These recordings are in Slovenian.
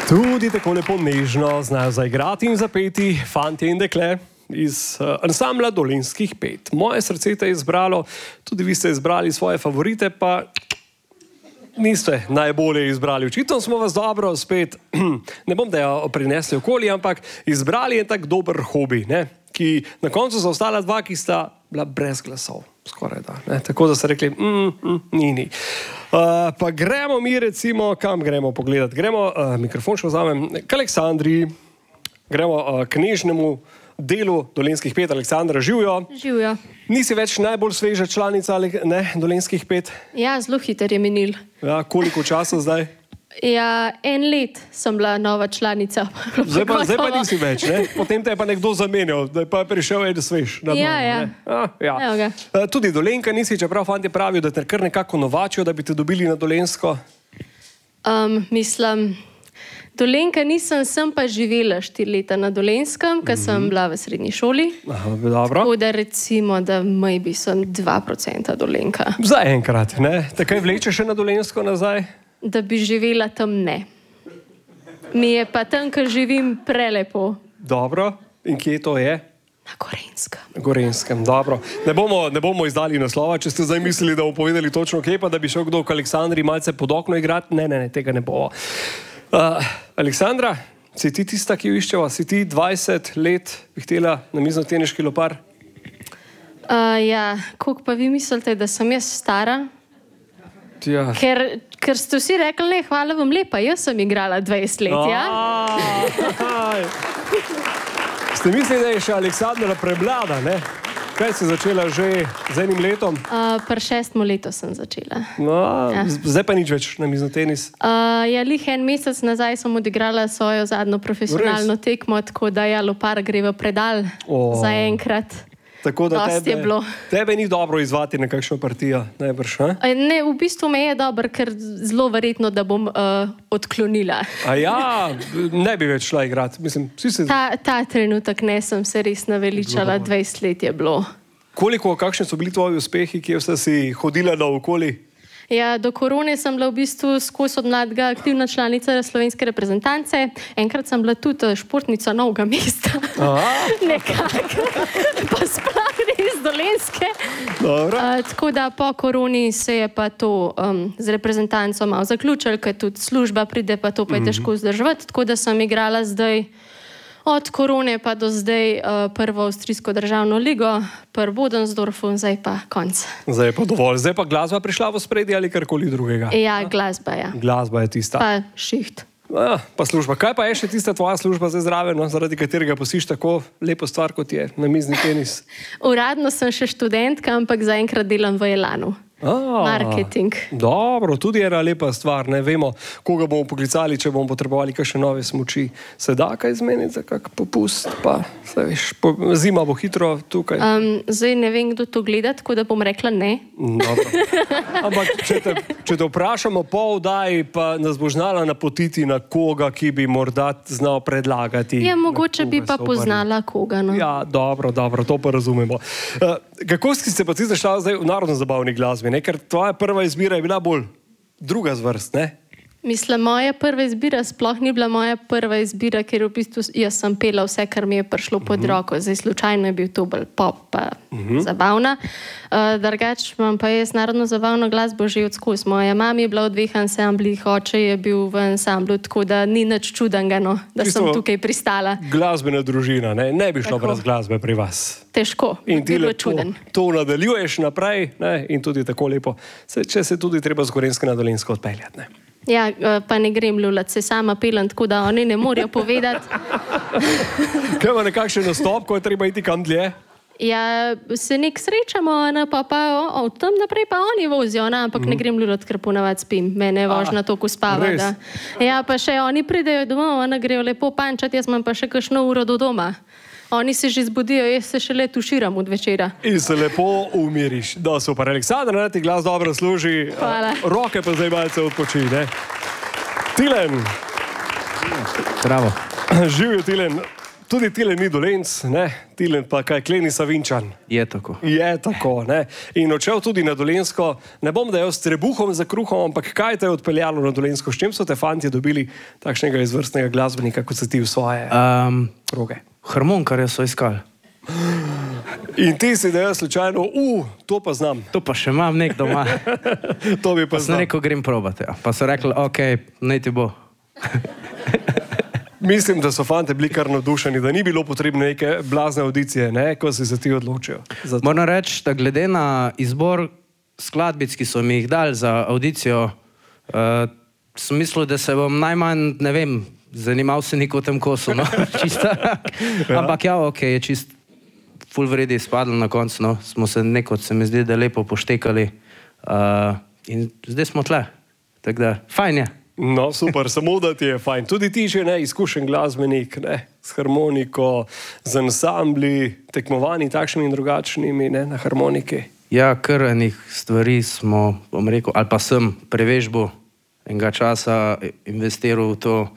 Tudi tako lepo nežno znajo zaigrati in zapeti fantje in dekle iz ansambla Dolenjskih pet. Moje srce te je izbralo, tudi vi ste izbrali svoje favorite, pa niste najbolje izbrali. Očitno smo vas dobro spet, ne bom da jo prinesli okoli, ampak izbrali je tak dober hobi, ne? Ki na koncu so ostala dva, ki sta bila brez glasov. Skoraj da. Ne? Tako da so rekli, ni. Pa gremo mi recimo, kam gremo pogledati? Gremo, mikrofon še vzamem, k Aleksandri, gremo k nežnemu delu Dolenjskih pet. Aleksandra, živijo? Živijo. Nisi več najbolj sveža članica Dolenjskih pet? Ja, zelo hiter je minil. Ja, koliko časa zdaj? Ja, 1 let sem bila nova članica. Zdaj pa nisi več, ne? Potem te je pa nekdo zamenjal, da je pa prišel en svež. Ja. Tudi Dolenjka nisi, čeprav fantje pravijo, da te kar nekako novačijo, da bi te dobili na Dolenjsko. Mislim, Dolenjka nisem, sem pa živela 4 leta na Dolenjskem, ker sem bila v srednji šoli. Dobro. Tako da recimo, da maybe sem 2% Dolenjka. Zaenkrat, ne? Takaj vleče še na Dolenjsko nazaj? Da bi živela tam, ne. Mi je pa tam, ker živim, prelepo. Dobro. In kje to je? Na Gorenjskem. Na Gorenskem, dobro. Ne bomo izdali naslova, če ste zdaj mislili, da bomo povedali točno kje, pa da bi šel kdo k Aleksandri malce pod okno igrati. Ne, tega ne bo. Aleksandra, si ti tista, ki jo iščeva? Si ti 20 let bi htela na miznoteniški lopar? Ja, koliko pa vi mislite, da sem jaz stara? Ja. Ker ste vsi rekli, ne, hvala vam lepa, jaz sem igrala 20 let, ja? Ste mislili, da je še Aleksandra preblada, ne? Kaj si začela že z 1 letom? Pri 6. letu sem začela. Ja. Zdaj pa nič več na miznotenis? Ja, lih 1 mesec nazaj sem odigrala svojo zadnjo profesionalno tekmo, tako da ja, lopar gre v predal za enkrat. Tako da tebe ni dobro izvati na kakšno partijo, najbrž, ne? Ne, v bistvu me je dobro, ker zelo verjetno, da bom odklonila. Ja, ne bi več šla igrati. Mislim, ta trenutek ne, sem se res naveličala, 20 let je bilo. Kakšni so bili tvoji uspehi, kje vse si hodila naokoli? Ja, do korone sem bila v bistvu skozi od mladega aktivna članica slovenske reprezentance. Enkrat sem bila tudi športnica Novega Mesta. Nekako. Pa sploh ne iz Dolenjske. Tako da po koroni se je pa to z reprezentanco malo zaključilo, ker tudi služba pride, pa to pa je težko vzdrževati. Tako da sem igrala zdaj od korone pa do zdaj prvo avstrijsko državno ligo, pri Bodensdorfu, zdaj pa konc. Zdaj pa dovolj. Zdaj pa glasba prišla v ospredje ali karkoli drugega? Ja, glasba, ja. Glasba je tista. Pa šiht. Pa služba. Kaj pa je še tista tvoja služba zdaj zraven, zaradi katerega posiš tako lepo stvar, kot je namizni tenis? Uradno sem še študentka, ampak zaenkrat delam v Elanu. Marketing. Dobro, tudi ena lepa stvar, ne vemo, koga bomo poklicali, če bomo potrebovali kakšne nove smuči. Se da kaj zmeniti za kak popust, pa se veš, zima bo hitro tukaj. Zdaj ne vem, kdo to gleda, tako da bom rekla ne. Dobro. Ampak, če te vprašamo po oddaji, pa nas bo znala napotiti na koga, ki bi morda znal predlagati. Ja, mogoče bi pa poznala koga, no. Ja, dobro, to pa razumemo. Kako si se pa ti zašla zdaj v narodno-zabavni glasbi? Ker tvoja prva izbira je bila bolj druga zvrst, ne? Mislim, moja prva izbira sploh ni bila moja prva izbira, ker v bistvu jaz sem pela vse, kar mi je prišlo pod roko. Zdaj slučajno je bil to bolj pop pa zabavna. Drugač imam pa jaz narodno-zabavno glasbo že odskozi. Moja mama je bila v 2 ansamblih, oče je bil v ansamblu, tako da ni nič čudenega, no, da sem tukaj pristala. Glasbena družina, ne bi šlo brez glasbe pri vas. Težko, in ti to nadaljuješ naprej, ne? In tudi tako lepo. Če se tudi treba z Gorenjske na Dolenjsko odpeljati, ne? Ja, pa ne grem ljuljati, se sama pelem, tako da oni ne morajo povedati. Kaj ima nekakšen nastop, ko je treba iti kam dlje? Ja, se nek srečamo, pa od tam naprej pa oni vozijo, ampak ne grem ljuljati, ker ponavadi spim. Mene je vožnja toliko spava. Ja, pa še oni pridejo domov, ona grejo lepo pančati, jaz imam pa še kakšno uro do doma. Oni se že zbudijo, jaz se šele tuširam od večera. In se lepo umiriš. Da, super. Aleksandra, ti glas dobro služi. Hvala. Roke pa zdaj malce odpoči, ne? Tilen. Bravo. Živijo, Tilen. tudi Tilen ni Dolenc, ne? Tilen pa kaj Kleni Savinčan. Je tako. Je tako, ne? In odšel tudi na Dolenjsko, ne bom dejal s trebuhom za kruhom, ampak kaj te je odpeljalo na Dolenjsko? S čim so te fantje dobili takšnega izvrstnega glasbenika, kot si ti v svoje roge? Harmonkarja so iskali. In ti si dejal slučajno, to pa znam. To pa še imam nek doma. To bi pa sem rekel, grem probati. Ja. Pa so rekli, ok, naj ti bo. Mislim, da so fante bili kar navdušeni, da ni bilo potrebno neke blazne audicije, ne, ko si se ti odločijo. Moram reči, da glede na izbor skladbic, ki so mi jih dali za audicijo, sem mislil, da se bom najmanj, ne vem, zanimal se nik v tem kosu, no, čista. Ampak ja, ok, je čist ful vredi izpadlo na koncu, no, smo se nekod, se mi zdi, da lepo poštekali in zdaj smo tle. Tako da, fajn je. No, super, samo da ti je fajn. Tudi ti že ne, izkušen glasbenik, ne, s harmoniko, z ansambli, tekmovanji takšnimi in drugačnimi, ne, na harmoniki. Ja, kar enih stvari smo, bom rekel, ali pa sem prevežbo enega časa investiral v to,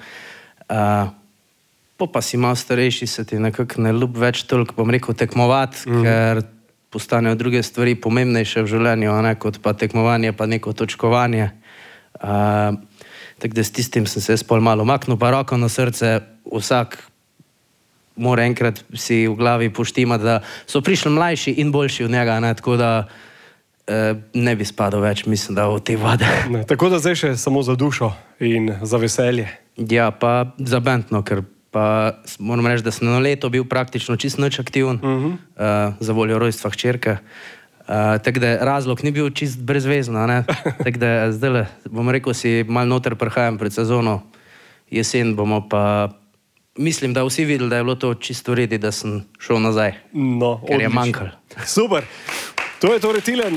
pa si malo starejši, se ti nekako ne ljub več toliko, bom rekel, tekmovati, ker postanejo druge stvari pomembnejše v življenju, ne, kot pa tekmovanje, pa neko točkovanje. Tako da s tistim sem se spol malo maknil, pa roko na srce, vsak mora enkrat si v glavi poštimati, da so prišli mlajši in boljši od njega, ne, tako da ne bi spadal več, mislim, da v te vode. Ne, tako da zdaj še samo za dušo in za veselje. Ja, pa za bendno, ker pa moram reči, da sem na leto bil praktično čist nič aktiven, za voljo rojstva hčerke. Tako da razlog ni bil čist brezvezno, ne? Tako da zdaj, bom rekel, si malo noter prihajam pred sezono, jesen bomo pa, mislim, da vsi videli, da je bilo to čisto redi, da sem šel nazaj, no, ker je manjkal. Super. To je torej Tilen.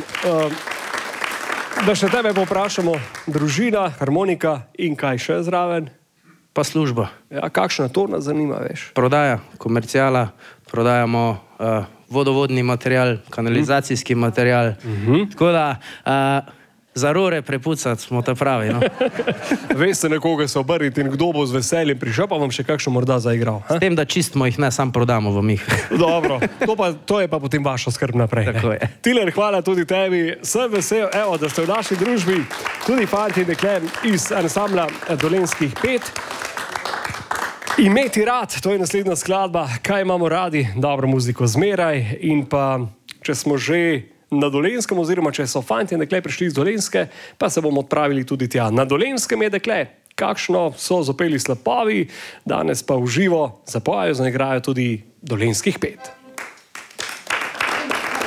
Da še tebe poprašamo, družina, harmonika in kaj še zraven? Pa služba. Ja, kakšna to nas zanima, veš? Prodaja, komercijala, prodajamo vodovodni material, kanalizacijski material. Tako da za rore prepucati smo ta pravi. No? Veste nekoga se obrniti in kdo bo z veseljem prišel, pa vam še kakšno morda zaigral. S tem, da čistimo jih, ne sam prodamo v njih. Dobro, to je pa potem vaša skrb naprej. Tako je. Tilen, hvala tudi tebi. Sem vesel, evo, da ste v naši družbi tudi fanti in dekle iz ansambla Dolenjskih pet. Imeti rad, to je naslednja skladba. Kaj imamo radi? Dobro muziko zmeraj. In pa, če smo že na Dolenjskem, oziroma če so fanti in dekle prišli iz Dolenjske, pa se bomo odpravili tudi tja. Na Dolenjskem je dekle. Kakšno so zapeli slapovi, danes pa v živo zapojajo, zaigrajo tudi Dolenjskih pet.